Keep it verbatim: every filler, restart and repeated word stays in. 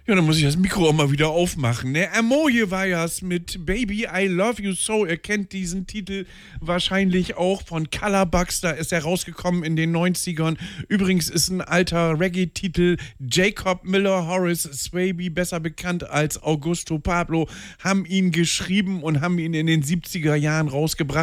Ja, dann muss ich das Mikro auch mal wieder aufmachen. Ne? Amoye war es mit Baby, I Love You So. Ihr kennt diesen Titel wahrscheinlich auch von Colorbugs. Da ist er rausgekommen in den neunzigern. Übrigens ist ein alter Reggae-Titel. Jacob Miller, Horace Swaby, besser bekannt als Augusto Pablo, haben ihn geschrieben und haben ihn in den siebziger Jahren rausgebracht.